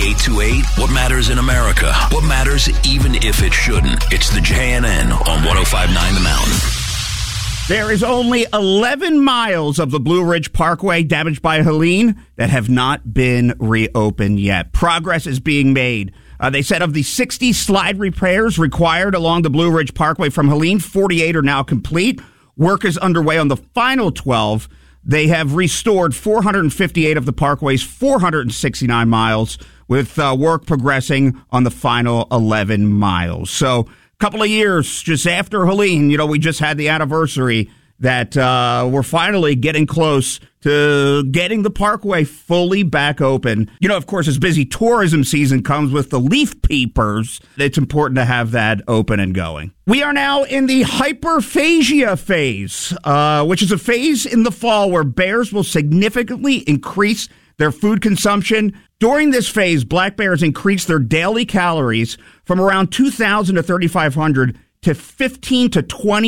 98.28. What matters in America? What matters even if it shouldn't? It's the JNN on 105.9 The Mountain. There is only 11 miles of the Blue Ridge Parkway damaged by Helene that have not been reopened yet. Progress is being made. They said of the 60 slide repairs required along the Blue Ridge Parkway from Helene, 48 are now complete. Work is underway on the final 12. They have restored 458 of the parkway's 469 miles, with work progressing on the final 11 miles. So a couple of years just after Helene, we just had the anniversary that we're finally getting close to getting the parkway fully back open. Of course, as busy tourism season comes with the leaf peepers, it's important to have that open and going. We are now in the hyperphagia phase, which is a phase in the fall where bears will significantly increase their food consumption. During this phase, black bears increase their daily calories from around 2,000 to 3,500 to 15 to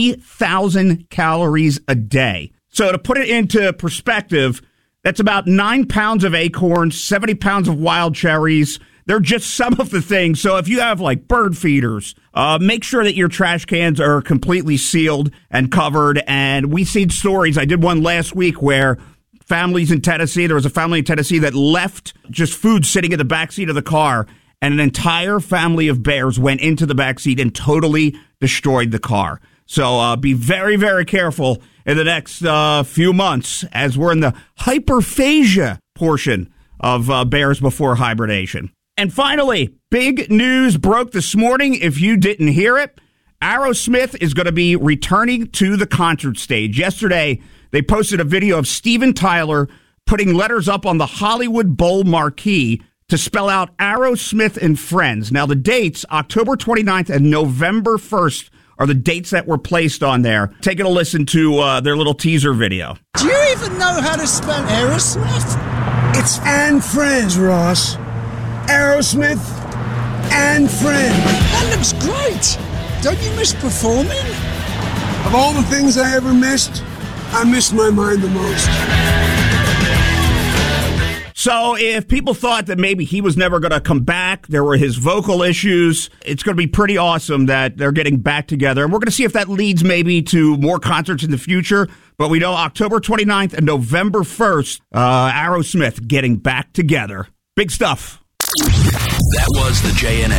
20,000 calories a day. So to put it into perspective, that's about 9 pounds of acorns, 70 pounds of wild cherries. They're just some of the things. So if you have like bird feeders, make sure that your trash cans are completely sealed and covered. And we've seen stories. I did one last week where families in Tennessee, there was a family in Tennessee that left just food sitting in the backseat of the car, and an entire family of bears went into the backseat and totally destroyed the car. So be very, very careful in the next few months as we're in the hyperphagia portion of bears before hibernation. And finally, big news broke this morning. If you didn't hear it, Aerosmith is going to be returning to the concert stage. Yesterday, they posted a video of Steven Tyler putting letters up on the Hollywood Bowl marquee to spell out Aerosmith and Friends. Now, the dates, October 29th and November 1st, are the dates that were placed on there. Taking a listen to their little teaser video. Do you even know how to spell Aerosmith? It's and Friends, Ross. Aerosmith and Friends. That looks great. Don't you miss performing? Of all the things I ever missed, I missed my mind the most. So if people thought that maybe he was never going to come back, there were his vocal issues, it's going to be pretty awesome that they're getting back together. And we're going to see if that leads maybe to more concerts in the future. But we know October 29th and November 1st, Aerosmith getting back together. Big stuff. That was the JNN.